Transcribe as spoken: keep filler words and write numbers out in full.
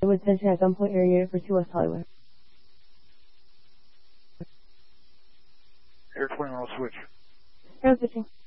Hollywood Center at gunpoint area for two West Hollywood. Air twenty-one will switch. Air switching.